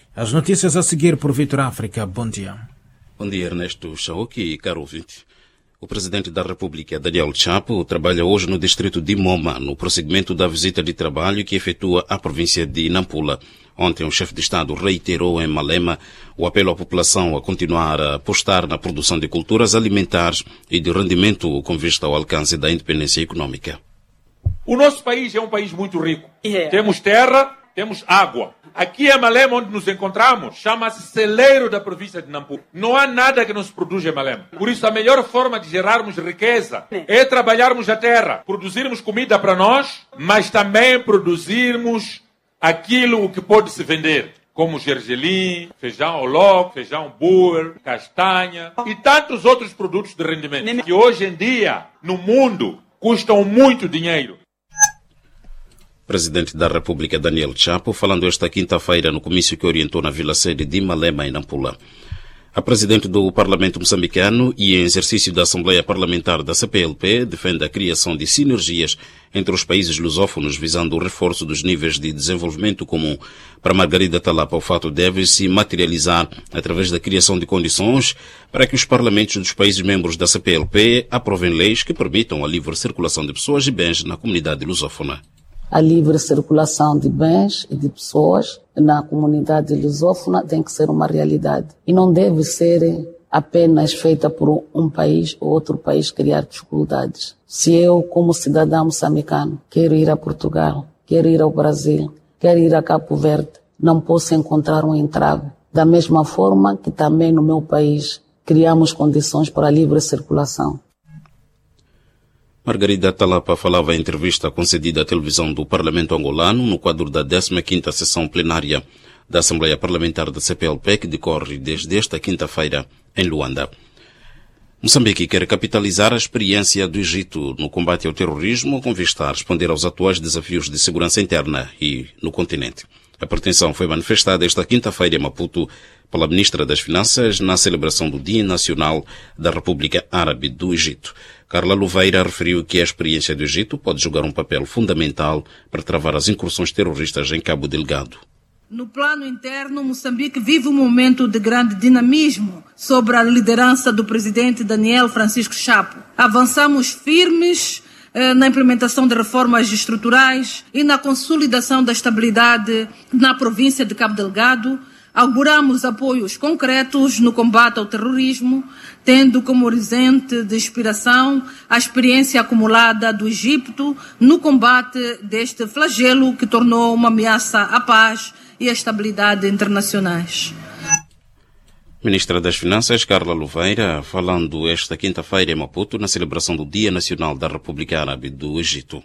As notícias a seguir por Vitor África. Bom dia. Bom dia, Ernesto Chaoki e caro ouvinte. O presidente da República, Daniel Chapo, trabalha hoje no distrito de Moma, no prosseguimento da visita de trabalho que efetua à província de Nampula. Ontem, o chefe de Estado reiterou em Malema o apelo à população a continuar a apostar na produção de culturas alimentares e de rendimento com vista ao alcance da independência econômica. O nosso país é um país muito rico. Temos terra, temos água. Aqui em Malema, onde nos encontramos, chama-se celeiro da província de Nampula. Não há nada que não se produz em Malema. Por isso, a melhor forma de gerarmos riqueza é trabalharmos a terra, produzirmos comida para nós, mas também produzirmos aquilo que pode se vender, como gergelim, feijão oloco, feijão boer, castanha e tantos outros produtos de rendimento que hoje em dia, no mundo, custam muito dinheiro. Presidente da República, Daniel Chapo, falando esta quinta-feira no comício que orientou na vila-sede de Malema, em Nampula. A presidente do Parlamento moçambicano e em exercício da Assembleia Parlamentar da CPLP defende a criação de sinergias entre os países lusófonos visando o reforço dos níveis de desenvolvimento comum. Para Margarida Talapa, o fato deve se materializar através da criação de condições para que os parlamentos dos países membros da CPLP aprovem leis que permitam a livre circulação de pessoas e bens na comunidade lusófona. A livre circulação de bens e de pessoas na comunidade lusófona tem que ser uma realidade. E não deve ser apenas feita por um país ou outro país criar dificuldades. Se eu, como cidadão moçambicano, quero ir a Portugal, quero ir ao Brasil, quero ir a Cabo Verde, não posso encontrar um entrave. Da mesma forma que também no meu país criamos condições para a livre circulação. Margarida Talapa falava em entrevista concedida à televisão do Parlamento angolano no quadro da 15ª sessão plenária da Assembleia Parlamentar da CPLP, que decorre desde esta quinta-feira em Luanda. Moçambique quer capitalizar a experiência do Egito no combate ao terrorismo com vista a responder aos atuais desafios de segurança interna e no continente. A pretensão foi manifestada esta quinta-feira em Maputo pela Ministra das Finanças na celebração do Dia Nacional da República Árabe do Egito. Carla Louveira referiu que a experiência do Egito pode jogar um papel fundamental para travar as incursões terroristas em Cabo Delgado. No plano interno, Moçambique vive um momento de grande dinamismo sob a liderança do presidente Daniel Francisco Chapo. Avançamos firmes na implementação de reformas estruturais e na consolidação da estabilidade na província de Cabo Delgado. Auguramos apoios concretos no combate ao terrorismo, tendo como horizonte de inspiração a experiência acumulada do Egito no combate deste flagelo que tornou uma ameaça à paz e à estabilidade internacionais. Ministra das Finanças, Carla Louveira, falando esta quinta-feira em Maputo na celebração do Dia Nacional da República Árabe do Egito.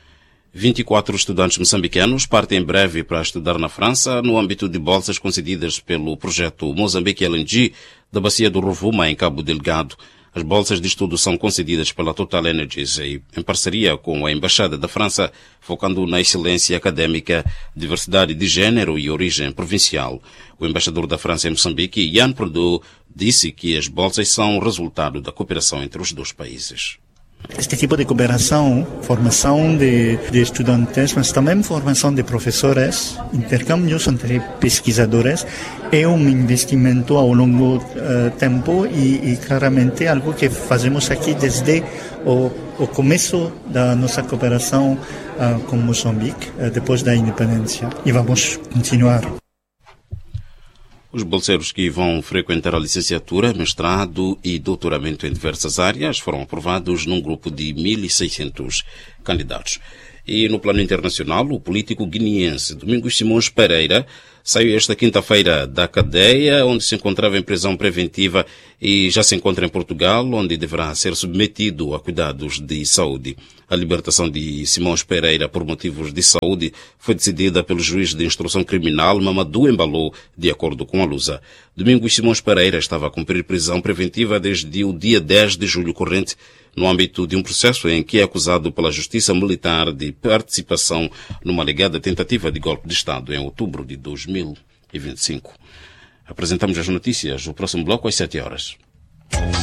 24 estudantes moçambicanos partem em breve para estudar na França no âmbito de bolsas concedidas pelo projeto Moçambique LNG da Bacia do Rovuma, em Cabo Delgado. As bolsas de estudo são concedidas pela Total Energies em parceria com a Embaixada da França, focando na excelência académica, diversidade de género e origem provincial. O embaixador da França em Moçambique, Yann Perdue, disse que as bolsas são resultado da cooperação entre os dois países. Este tipo de cooperação, formação de estudantes, mas também formação de professores, intercâmbios entre pesquisadores, é um investimento ao longo tempo e claramente algo que fazemos aqui desde o começo da nossa cooperação com Moçambique, depois da independência. E vamos continuar. Os bolseiros que vão frequentar a licenciatura, mestrado e doutoramento em diversas áreas foram aprovados num grupo de 1.600 candidatos. E no plano internacional, o político guineense Domingos Simões Pereira saiu esta quinta-feira da cadeia, onde se encontrava em prisão preventiva, e já se encontra em Portugal, onde deverá ser submetido a cuidados de saúde. A libertação de Simões Pereira por motivos de saúde foi decidida pelo juiz de instrução criminal Mamadou Embalou, de acordo com a Lusa. Domingos Simões Pereira estava a cumprir prisão preventiva desde o dia 10 de julho corrente, no âmbito de um processo em que é acusado pela Justiça Militar de participação numa alegada tentativa de golpe de Estado em outubro de 2025. Apresentamos as notícias no próximo bloco às 7 horas.